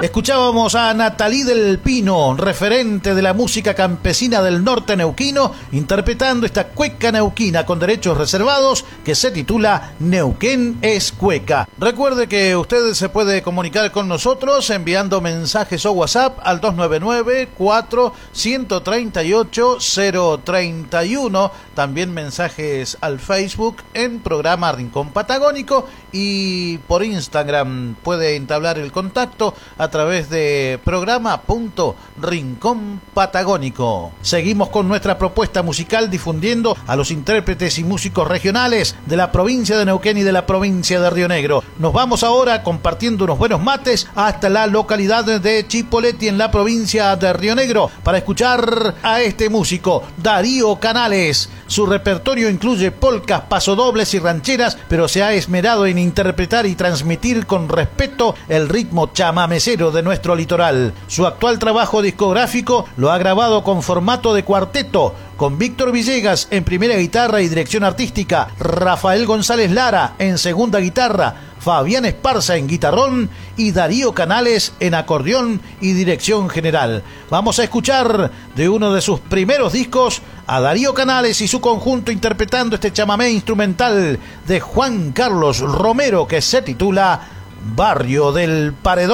Escuchábamos a Natalí del Pino, referente de la música campesina del norte neuquino, interpretando esta cueca neuquina con derechos reservados que se titula Neuquén es cueca. Recuerde que usted se puede comunicar con nosotros enviando mensajes o WhatsApp al 299-4138-031. También mensajes al Facebook en programa Rincón Patagónico, y por Instagram puede entablar el contacto a través de programa.rinconpatagónico. Seguimos con nuestra propuesta musical difundiendo a los intérpretes y músicos regionales de la provincia de Neuquén y de la provincia de Río Negro. Nos vamos ahora compartiendo unos buenos mates hasta la localidad de Chipoleti en la provincia de Río Negro para escuchar a este músico, Darío Canales. Su repertorio incluye polcas, pasodobles y rancheras, pero se ha esmerado en interpretar y transmitir con respeto el ritmo chamamecero de nuestro litoral. Su actual trabajo discográfico lo ha grabado con formato de cuarteto, con Víctor Villegas en primera guitarra y dirección artística, Rafael González Lara en segunda guitarra, Fabián Esparza en guitarrón y Darío Canales en acordeón y dirección general. Vamos a escuchar de uno de sus primeros discos a Darío Canales y su conjunto interpretando este chamamé instrumental de Juan Carlos Romero que se titula Barrio del Paredón.